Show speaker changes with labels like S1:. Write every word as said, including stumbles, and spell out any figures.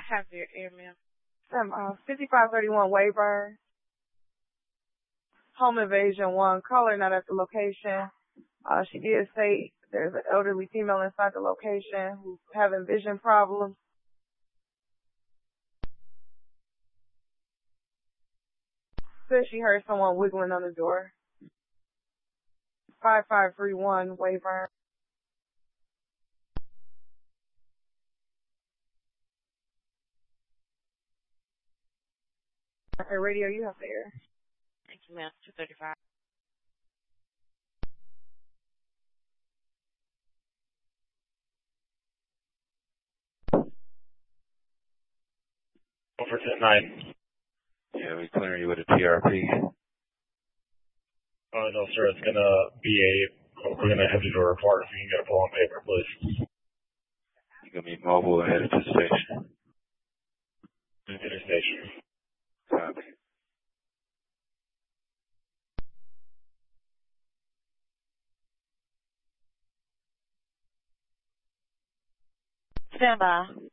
S1: have your air, ma'am.
S2: Um, uh, fifty-five thirty-one Wayburn. Home invasion one. Caller not at the location. Uh, she did say there's an elderly female inside the location who's having vision problems. Said she heard someone wiggling on the door. five five three one Wayburn. Okay, radio, you have the air.
S1: Thank you, ma'am. two thirty-five.
S3: Over to nine.
S4: Yeah, we clearing you with a T R P.
S3: Uh, no, sir, it's going to be a, we're going to have to do a report if you can get a pull on paper, please.
S4: You're going to be mobile and headed to the station.
S3: To the station.
S4: Copy.
S1: Stand by.